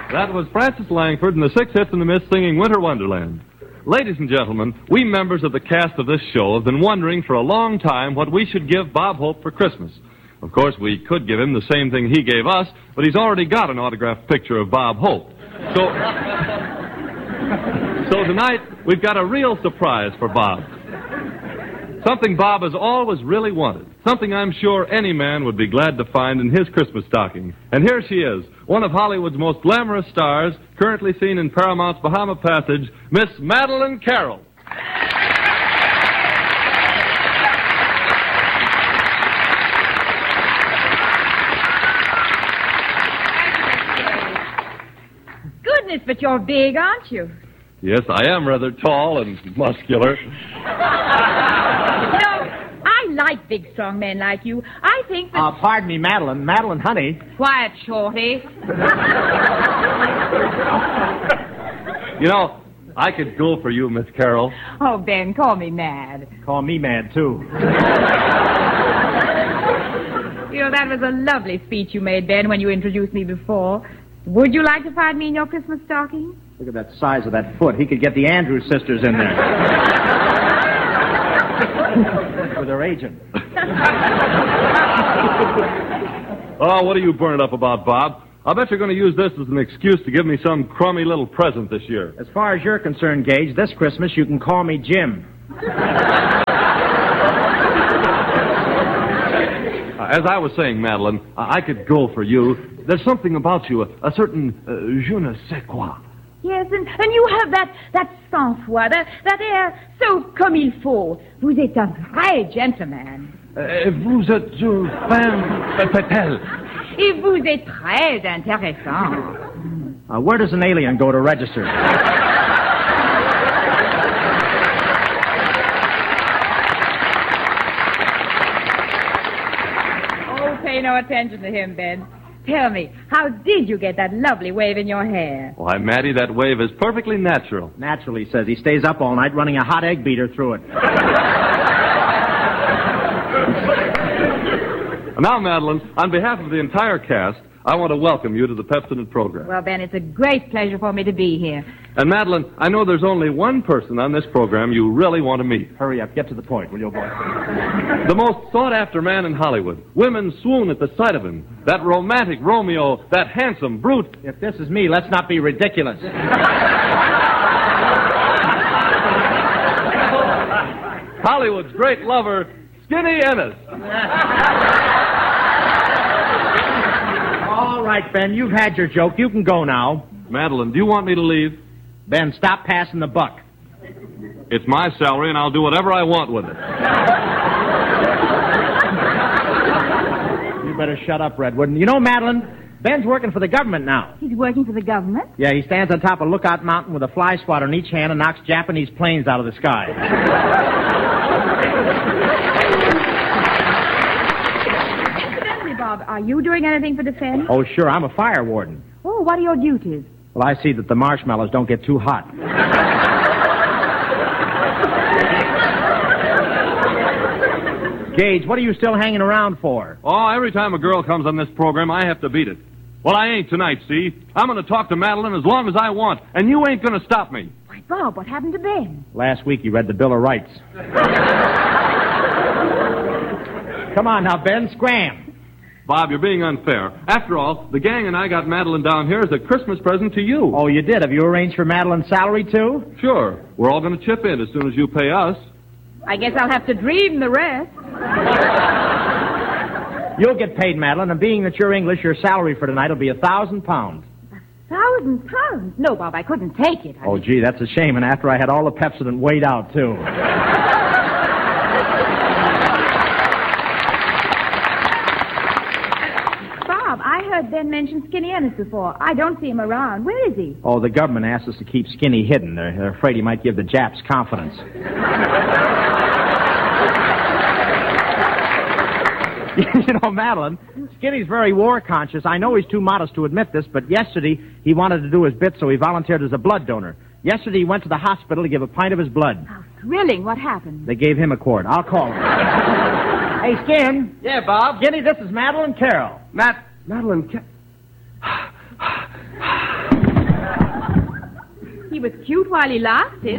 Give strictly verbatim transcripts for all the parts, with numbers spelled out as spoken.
That was Francis Langford and the Six Hits and the Miss singing Winter Wonderland. Ladies and gentlemen, we members of the cast of this show have been wondering for a long time what we should give Bob Hope for Christmas. Of course, we could give him the same thing he gave us, but he's already got an autographed picture of Bob Hope. So, so tonight, we've got a real surprise for Bob. Something Bob has always really wanted. Something I'm sure any man would be glad to find in his Christmas stocking. And here she is, one of Hollywood's most glamorous stars, currently seen in Paramount's Bahama Passage, Miss Madeleine Carroll. Goodness, but you're big, aren't you? Yes, I am rather tall and muscular. You know, I like big, strong men like you. I think that... Uh, pardon me, Madeline. Madeline, honey. Quiet, Shorty. You know, I could go for you, Miss Carroll. Oh, Ben, call me mad. Call me mad, too. You know, that was a lovely speech you made, Ben, when you introduced me before. Would you like to find me in your Christmas stocking? Look at that size of that foot. He could get the Andrews sisters in there. With their agent. Oh, what are you burning up about, Bob? I bet you're going to use this as an excuse to give me some crummy little present this year. As far as you're concerned, Gage, this Christmas you can call me Jim. Uh, as I was saying, Madeline, uh, I could go for you. There's something about you, a, a certain uh, je ne sais quoi. Yes, and, and you have that, that sang-froid, that, that air so comme il faut. Vous êtes un vrai gentleman. Uh, vous êtes une femme fatale. Et vous êtes très intéressant. Uh, where does an alien go to register? Oh, pay no attention to him, Ben. Tell me, how did you get that lovely wave in your hair? Why, Maddie, that wave is perfectly natural. Naturally, he says. He stays up all night running a hot egg beater through it. Now, Madeline, on behalf of the entire cast, I want to welcome you to the Pepsodent program. Well, Ben, it's a great pleasure for me to be here. And, Madeline, I know there's only one person on this program you really want to meet. Hurry up. Get to the point, will you, boy? The most sought-after man in Hollywood. Women swoon at the sight of him. That romantic Romeo, that handsome brute. If this is me, let's not be ridiculous. Hollywood's great lover, Skinny Ennis. All right, Ben, you've had your joke. You can go now. Madeline, do you want me to leave? Ben, stop passing the buck. It's my salary, and I'll do whatever I want with it. You better shut up, Redwood. You know, Madeline, Ben's working for the government now. He's working for the government? Yeah, he stands on top of Lookout Mountain with a fly swatter in each hand and knocks Japanese planes out of the sky. Incidentally, Bob, are you doing anything for defense? Oh, sure, I'm a fire warden. Oh, what are your duties? Well, I see that the marshmallows don't get too hot. Gage, what are you still hanging around for? Oh, every time a girl comes on this program, I have to beat it. Well, I ain't tonight, see? I'm going to talk to Madeline as long as I want, and you ain't going to stop me. Why, Bob, what happened to Ben? Last week he read the Bill of Rights. Come on now, Ben, scram. Bob, you're being unfair. After all, the gang and I got Madeline down here as a Christmas present to you. Oh, you did? Have you arranged for Madeline's salary, too? Sure. We're all going to chip in as soon as you pay us. I guess I'll have to dream the rest. You'll get paid, Madeline, and being that you're English, your salary for tonight will be a thousand pounds. Thousand pounds? No, Bob, I couldn't take it. I Oh, gee, that's a shame, and after I had all the Pepsodent weighed out, too. Bob, I heard Ben mention Skinny Ennis before. I don't see him around. Where is he? Oh, the government asked us to keep Skinny hidden. They're, they're afraid he might give the Japs confidence. You know, Madeline, Skinny's very war conscious. I know he's too modest to admit this, but yesterday he wanted to do his bit, so he volunteered as a blood donor. Yesterday he went to the hospital to give a pint of his blood. How thrilling. What happened? They gave him a quart. I'll call him. Hey, Skin. Yeah, Bob? Skinny, this is Madeline Carroll. Matt... Madeline... Ca- he was cute while he lasted.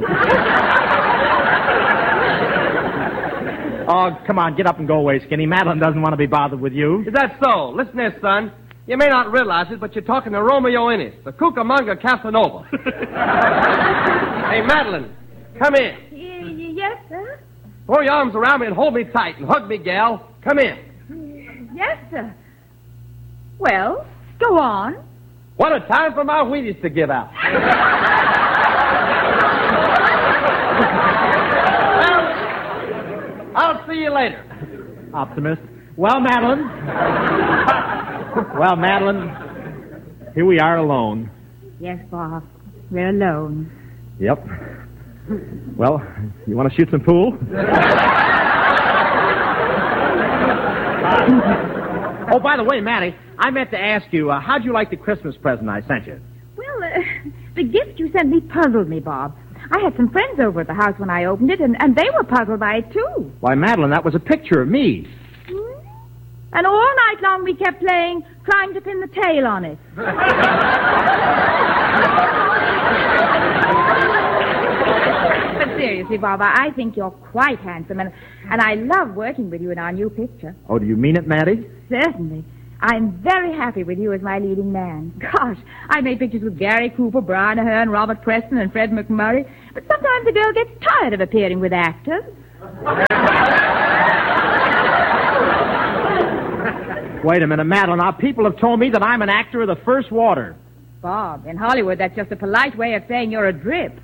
Oh, come on, get up and go away, Skinny. Madeline doesn't want to be bothered with you. Is that so? Listen here, son. You may not realize it, but you're talking to Romeo Innes, the Cucamonga Casanova. Hey, Madeline, come in. Y- y- yes, sir? Throw your arms around me and hold me tight and hug me, gal. Come in. Yes, sir. Well, go on. What a time for my Wheaties to give out. Well, I'll see you later. Optimist. Well, Madeline. Well, Madeline, here we are alone. Yes, Bob. We're alone. Yep. Well, you want to shoot some pool? Oh, by the way, Matty, I meant to ask you, uh, how'd you like the Christmas present I sent you? Well, uh, the gift you sent me puzzled me, Bob. I had some friends over at the house when I opened it, and, and they were puzzled by it, too. Why, Madeline, that was a picture of me. Hmm? And all night long we kept playing Trying to Pin the Tail on it. But seriously, Bob, I think you're quite handsome, and, and I love working with you in our new picture. Oh, do you mean it, Matty? Certainly. I'm very happy with you as my leading man. Gosh, I made pictures with Gary Cooper, Brian Ahern, Robert Preston, and Fred McMurray. But sometimes a girl gets tired of appearing with actors. Wait a minute, Madeline. Our people have told me that I'm an actor of the first water. Bob, in Hollywood, that's just a polite way of saying you're a drip.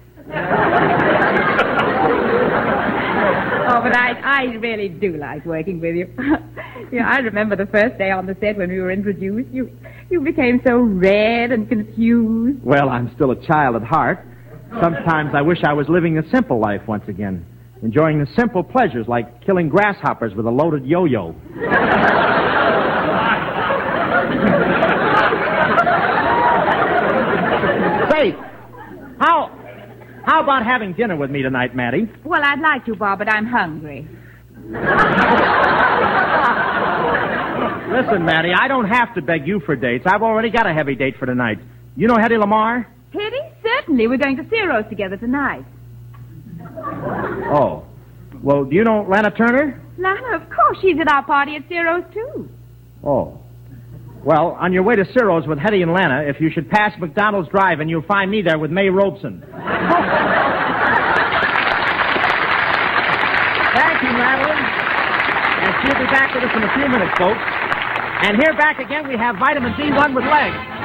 Oh, but I, I really do like working with you. You know, I remember the first day on the set when we were introduced. You, you became so red and confused. Well, I'm still a child at heart. Sometimes I wish I was living the simple life once again, enjoying the simple pleasures like killing grasshoppers with a loaded yo-yo. Say, how, how about having dinner with me tonight, Matty? Well, I'd like to, Bob, but I'm hungry. Listen, Matty, I don't have to beg you for dates. I've already got a heavy date for tonight. You know Hedy Lamarr? Hetty? Certainly. We're going to Ciro's together tonight. Oh. Well, do you know Lana Turner? Lana, of course. She's at our party at Ciro's, too. Oh. Well, on your way to Ciro's with Hetty and Lana, if you should pass McDonald's Drive, and you'll find me there with May Robeson. Thank you, Madeline. And she'll be back with us in a few minutes, folks. And here back again, we have Vitamin D one with legs.